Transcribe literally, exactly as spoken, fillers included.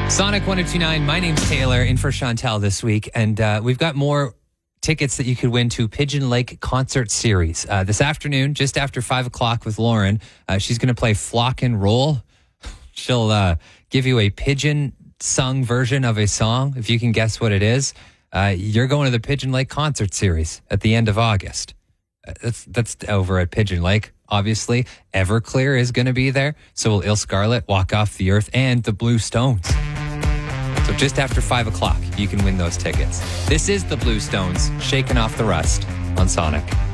Sonic one oh two point nine, my name's Taylor, in for Chantel this week, and uh, we've got more tickets that you could win to Pigeon Lake Concert Series. Uh, this afternoon, just after five o'clock with Lauren, uh, she's going to play Flock and Roll. She'll uh, give you a pigeon-sung version of a song. If you can guess what it is, uh, you're going to the Pigeon Lake Concert Series at the end of August. Uh, that's, that's over at Pigeon Lake. Obviously, Everclear is going to be there. So will Il Scarlet, Walk Off the Earth, and the Blue Stones. So just after five o'clock, you can win those tickets. This is the Blue Stones, Shaking Off the Rust on Sonic.